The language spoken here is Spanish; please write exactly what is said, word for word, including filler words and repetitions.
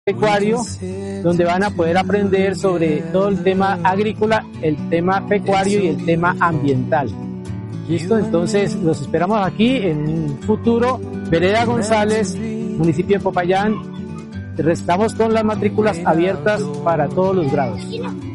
pecuario, donde van a poder aprender sobre todo el tema agrícola, el tema pecuario y el tema ambiental. ¿Listo? Entonces los esperamos aquí en un futuro. Vereda González, municipio de Popayán. Estamos con las matrículas abiertas para todos los grados.